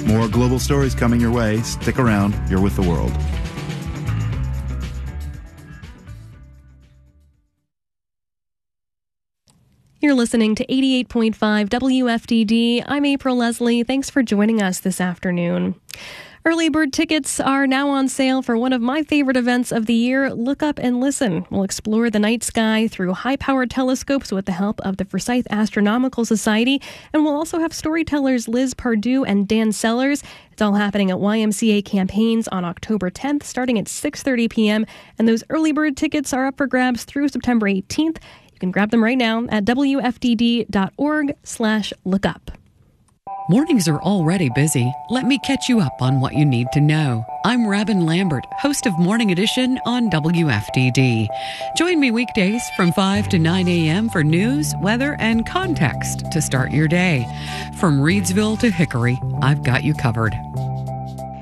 More global stories coming your way. Stick around. You're with the world. You're listening to 88.5 WFDD. I'm April Leslie. Thanks for joining us this afternoon. Early bird tickets are now on sale for one of my favorite events of the year, Look Up and Listen. We'll explore the night sky through high-powered telescopes with the help of the Forsyth Astronomical Society, and we'll also have storytellers Liz Pardue and Dan Sellers. It's all happening at YMCA Campaigns on October 10th, starting at 6:30 p.m., and those early bird tickets are up for grabs through September 18th. You can grab them right now at wfdd.org/lookup. Mornings are already busy. Let me catch you up on what you need to know. I'm Robin Lambert, host of Morning Edition on WFDD. Join me weekdays from 5 to 9 a.m. for news, weather, and context to start your day. From Reedsville to Hickory, I've got you covered.